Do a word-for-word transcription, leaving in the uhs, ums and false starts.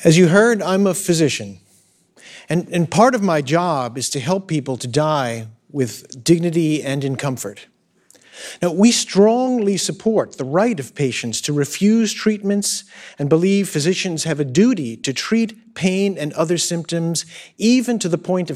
As you heard, I'm a physician, and, and part of my job is to help people to die with dignity and in comfort. Now, we strongly support the right of patients to refuse treatments and believe physicians have a duty to treat pain and other symptoms, even to the point of